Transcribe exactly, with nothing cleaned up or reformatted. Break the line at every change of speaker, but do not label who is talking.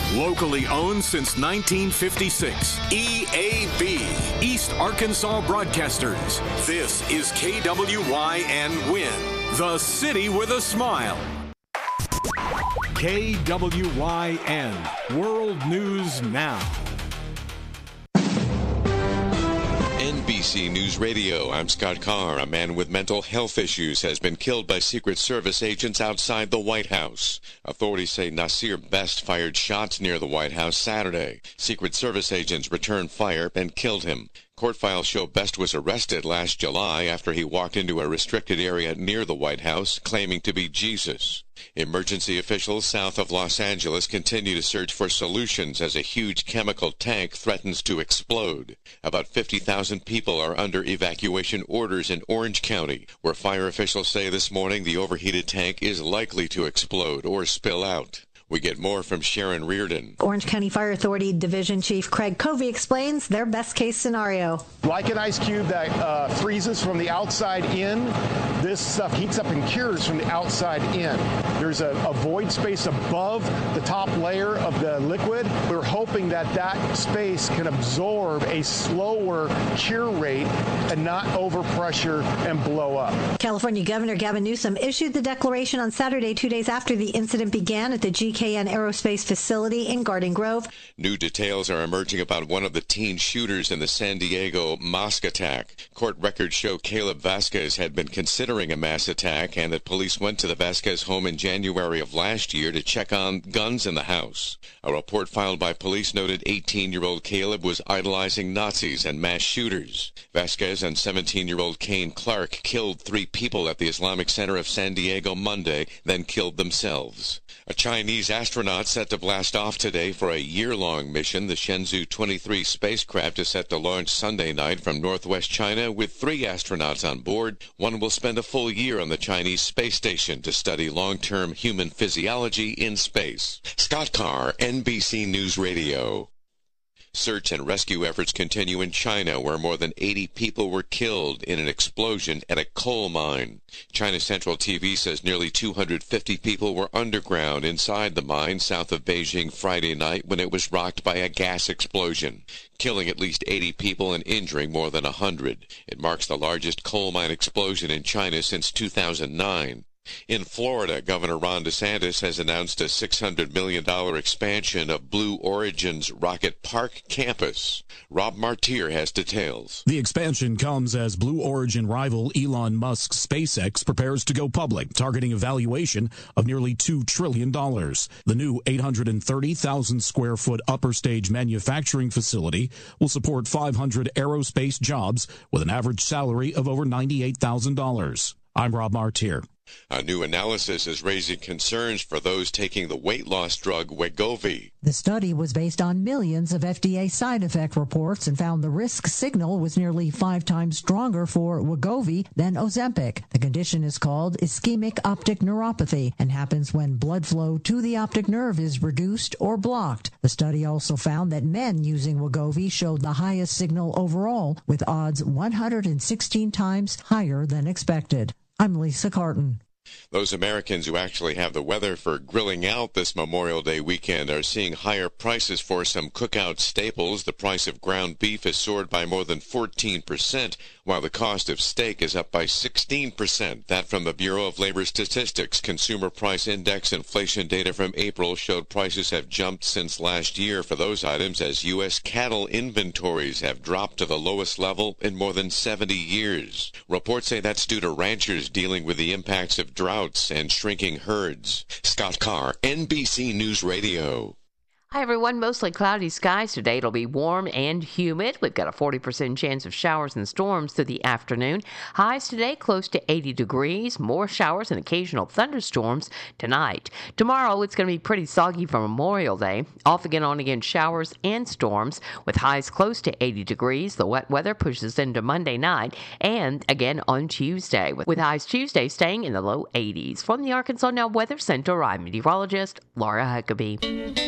Locally owned since nineteen fifty-six. E A B, East Arkansas Broadcasters. This is K W Y N Win, the city with a smile. K W Y N, World News Now.
N B C News Radio, I'm Scott Carr. A man with mental health issues has been killed by Secret Service agents outside the White House. Authorities say Nasir Best fired shots near the White House Saturday. Secret Service agents returned fire and killed him. Court files show Best was arrested last July after he walked into a restricted area near the White House, claiming to be Jesus. Emergency officials south of Los Angeles continue to search for solutions as a huge chemical tank threatens to explode. About fifty thousand people are under evacuation orders in Orange County, where fire officials say this morning the overheated tank is likely to explode or spill out. We get more from Sharon Reardon.
Orange County Fire Authority Division Chief Craig Covey explains their best-case scenario.
Like an ice cube that uh, freezes from the outside in, this stuff heats up and cures from the outside in. There's a, a void space above the top layer of the liquid. We're hoping that that space can absorb a slower cure rate and not overpressure and blow up.
California Governor Gavin Newsom issued the declaration on Saturday, two days after the incident began at the G K N Aerospace Facility in Garden Grove.
New details are emerging about one of the teen shooters in the San Diego mosque attack. Court records show Caleb Vasquez had been considering a mass attack and that police went to the Vasquez home in January of last year to check on guns in the house. A report filed by police noted eighteen-year-old Caleb was idolizing Nazis and mass shooters. Vasquez and seventeen-year-old Kane Clark killed three people at the Islamic Center of San Diego Monday, then killed themselves. A Chinese astronaut set to blast off today for a year-long mission. The Shenzhou twenty-three spacecraft is set to launch Sunday night from northwest China with three astronauts on board. One will spend a full year on the Chinese space station to study long-term human physiology in space. Scott Carr, N B C News Radio. Search and rescue efforts continue in China, where more than eighty people were killed in an explosion at a coal mine. China Central T V says nearly two hundred fifty people were underground inside the mine south of Beijing Friday night when it was rocked by a gas explosion, killing at least eighty people and injuring more than one hundred. It marks the largest coal mine explosion in China since two thousand nine. In Florida, Governor Ron DeSantis has announced a six hundred million dollars expansion of Blue Origin's Rocket Park campus. Rob Martier has details.
The expansion comes as Blue Origin rival Elon Musk's SpaceX prepares to go public, targeting a valuation of nearly two trillion dollars. The new eight hundred thirty thousand square foot upper stage manufacturing facility will support five hundred aerospace jobs with an average salary of over ninety-eight thousand dollars. I'm Rob Martier.
A new analysis is raising concerns for those taking the weight loss drug Wegovy.
The study was based on millions of F D A side effect reports and found the risk signal was nearly five times stronger for Wegovy than Ozempic. The condition is called ischemic optic neuropathy and happens when blood flow to the optic nerve is reduced or blocked. The study also found that men using Wegovy showed the highest signal overall, with odds one hundred sixteen times higher than expected. I'm Lisa Carton.
Those Americans who actually have the weather for grilling out this Memorial Day weekend are seeing higher prices for some cookout staples. The price of ground beef has soared by more than fourteen percent, while the cost of steak is up by sixteen percent. That from the Bureau of Labor Statistics. Consumer Price Index inflation data from April showed prices have jumped since last year for those items as U S cattle inventories have dropped to the lowest level in more than seventy years. Reports say that's due to ranchers dealing with the impacts of droughts and shrinking herds. Scott Carr, N B C News Radio.
Hi, everyone. Mostly cloudy skies today. It'll be warm and humid. We've got a forty percent chance of showers and storms through the afternoon. Highs today close to eighty degrees. More showers and occasional thunderstorms tonight. Tomorrow, it's going to be pretty soggy for Memorial Day. Off again, on again showers and storms with highs close to eighty degrees. The wet weather pushes into Monday night and again on Tuesday, with highs Tuesday staying in the low eighties. From the Arkansas Now Weather Center, I'm meteorologist Laura Huckabee.